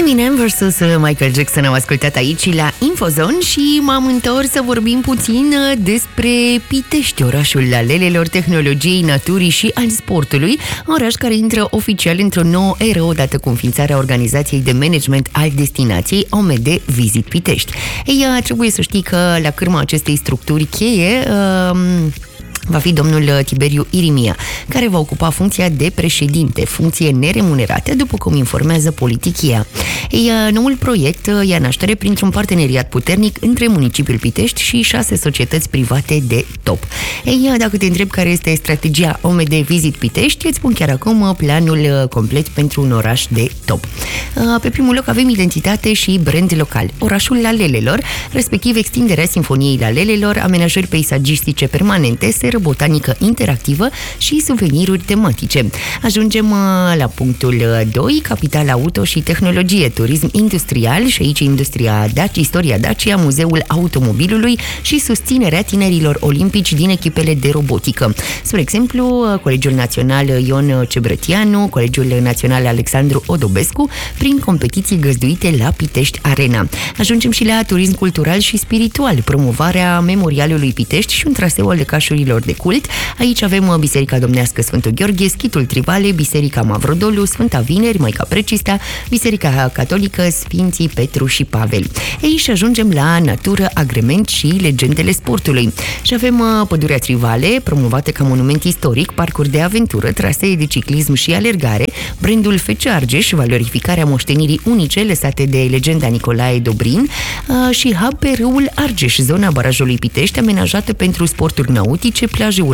Eminem vs. Michael Jackson am ascultat aici la Infozone și m-am întors să vorbim puțin despre Pitești, orașul lalelelor, tehnologiei, naturii și al sportului, oraș care intră oficial într-o nouă eră odată cu înființarea organizației de management al destinației OMD Visit Pitești. Ei, trebuie să știi că la cârma acestei structuri cheie va fi domnul Tiberiu Irimia, care va ocupa funcția de președinte, funcție neremunerată, după cum informează Politichia. Noul proiect ia naștere printr-un parteneriat puternic între municipiul Pitești și 6 societăți private de top. Dacă te întreb care este strategia OMD Visit Pitești, îți spun chiar acum planul complet pentru un oraș de top. Pe primul loc avem identitate și brand local, orașul Lalelelor, respectiv extinderea Sinfoniei Lalelelor, amenajări peisagistice permanente, seră botanică interactivă și suveniruri tematice. Ajungem la punctul 2, capital auto și tehnologie, turism industrial și aici istoria Dacia, muzeul automobilului și susținerea tinerilor olimpici din echipele de robotică. Spre exemplu, Colegiul Național Ion Cebrătianu, Colegiul Național Alexandru Odobescu, prin competiții găzduite la Pitești Arena. Ajungem și la turism cultural și spiritual, promovarea Memorialului Pitești și un traseu al lăcașurilor de cult. Aici avem Biserica Domnească Sfântul Gheorghe, Schitul Trivale, Biserica Mavrodolu, Sfânta Vineri, Maica Precistea, Biserica Catolică, Sfinții Petru și Pavel. Aici ajungem la natură, agrement și legendele sportului. Și avem Pădurea Trivale, promovată ca monument istoric, parcuri de aventură, trasee de ciclism și alergare, brandul FC Argeș, valorificarea moștenirii unice lăsate de legenda Nicolae Dobrin și hub pe râul Argeș, zona barajului Pitești, amenajată pentru sporturi nautice, plaje